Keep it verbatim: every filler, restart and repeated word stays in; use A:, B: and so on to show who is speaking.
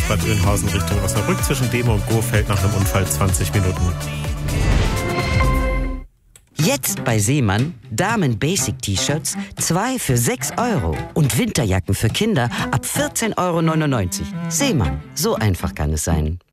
A: Bad Oeynhausen Richtung Osnabrück zwischen Demo und Gohfeld nach einem Unfall zwanzig Minuten.
B: Jetzt bei Seemann Damen-Basic-T-Shirts zwei für sechs Euro und Winterjacken für Kinder ab vierzehn Euro neunundneunzig. Seemann, so einfach kann es sein.